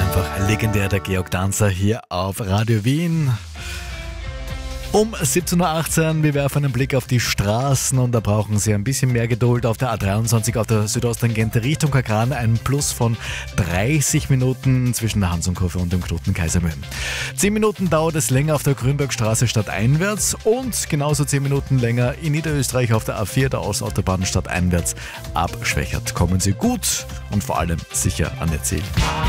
Einfach legendär, der Georg Danzer hier auf Radio Wien. Um 17.18 Uhr, wir werfen einen Blick auf die Straßen und da brauchen Sie ein bisschen mehr Geduld. Auf der A23 auf der Südosttangente Richtung Kagran ein Plus von 30 Minuten zwischen der Hansonkurve und dem Knoten Kaisermühlen. 10 Minuten dauert es länger auf der Grünbergstraße stadteinwärts und genauso 10 Minuten länger in Niederösterreich auf der A4 der Ostautobahn stadteinwärts ab Schwächert. Kommen Sie gut und vor allem sicher an Ihr Ziel.